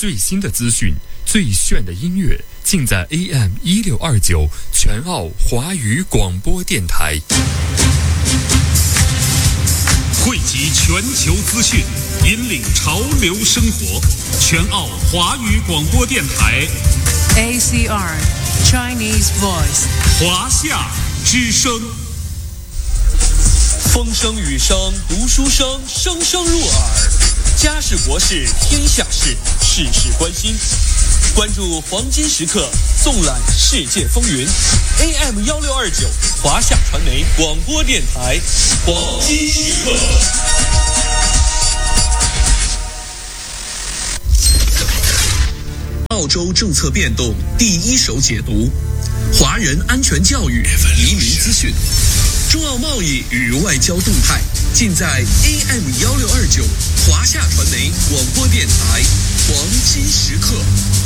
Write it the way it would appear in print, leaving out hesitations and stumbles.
最新的资讯、最炫的音乐，尽在 AM1629全澳华语广播电台。 汇集全球资讯，引领潮流生活。全澳华语广播电台 ACR Chinese Voice 华夏之声。 风声雨声读书声，声声入耳。家事国事天下事，事事关心。关注黄金时刻，纵览世界风云。AM1629华夏传媒广播电台，黄金时刻。澳洲政策变动第一手解读，华人安全教育、移民资讯，中澳贸易与外交动态，尽在 AM1629华夏传媒广播电台黄金时刻。